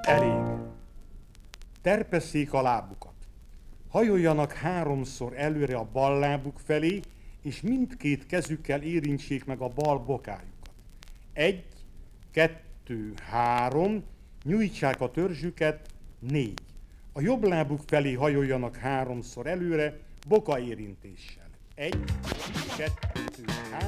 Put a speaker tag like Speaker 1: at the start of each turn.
Speaker 1: Elég. Terpesszék a lábukat. Hajoljanak 3-szor előre a bal lábuk felé, és mindkét kezükkel érintsék meg a bal bokájukat. 1, 2, 3, nyújtsák a törzsüket, 4. A jobb lábuk felé hajoljanak 3-szor előre, boka érintéssel. 1, 2, 3.